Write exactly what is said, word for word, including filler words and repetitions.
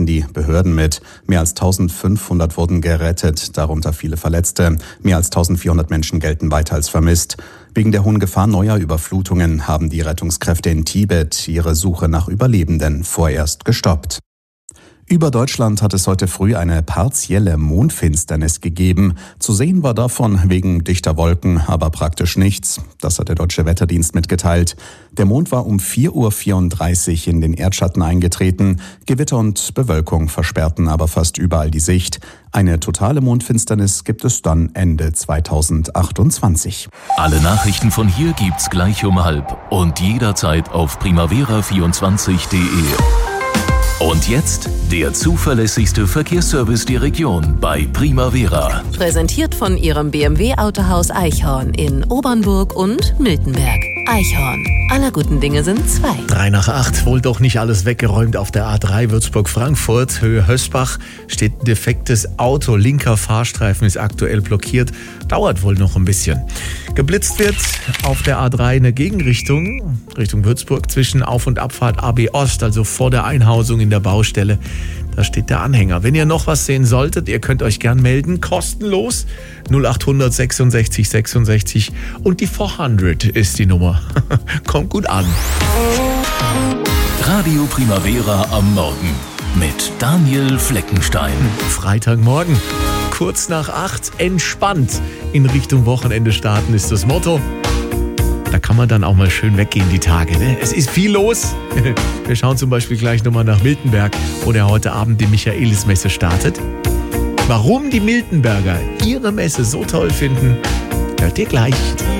die Behörden mit. Mehr als eintausendfünfhundert wurden gerettet, darunter viele Verletzte. Mehr als eintausendvierhundert Menschen gelten weiter als vermisst. Wegen der hohen Gefahr neuer Überflutungen haben die Rettungskräfte in Tibet ihre Suche nach Überlebenden vorerst gestoppt. Über Deutschland hat es heute früh eine partielle Mondfinsternis gegeben. Zu sehen war davon wegen dichter Wolken aber praktisch nichts. Das hat der Deutsche Wetterdienst mitgeteilt. Der Mond war um vier Uhr vierunddreißig in den Erdschatten eingetreten. Gewitter und Bewölkung versperrten aber fast überall die Sicht. Eine totale Mondfinsternis gibt es dann Ende zweitausendachtundzwanzig. Alle Nachrichten von hier gibt's gleich um halb und jederzeit auf primavera vierundzwanzig punkt de. Und jetzt der zuverlässigste Verkehrsservice der Region bei Primavera. Präsentiert von Ihrem B M W-Autohaus Eichhorn in Obernburg und Miltenberg. Eichhorn. Aller guten Dinge sind zwei. Drei nach acht, wohl doch nicht alles weggeräumt auf der A drei Würzburg-Frankfurt. Höhe Hösbach steht ein defektes Auto. Linker Fahrstreifen ist aktuell blockiert. Dauert wohl noch ein bisschen. Geblitzt wird auf der A drei eine Gegenrichtung, Richtung Würzburg, zwischen Auf- und Abfahrt A B Ost, also vor der Einhausung in der Baustelle. Da steht der Anhänger. Wenn ihr noch was sehen solltet, ihr könnt euch gern melden, kostenlos. null achthundert sechsundsechzig sechsundsechzig und die vierhundert ist die Nummer. Kommt gut an. Radio Primavera am Morgen mit Daniel Fleckenstein. Freitagmorgen, kurz nach acht, entspannt in Richtung Wochenende starten ist das Motto. Da kann man dann auch mal schön weggehen die Tage. Ne? Es ist viel los. Wir schauen zum Beispiel gleich nochmal nach Miltenberg, wo der heute Abend die Michaelismesse startet. Warum die Miltenberger ihre Messe so toll finden, hört ihr gleich.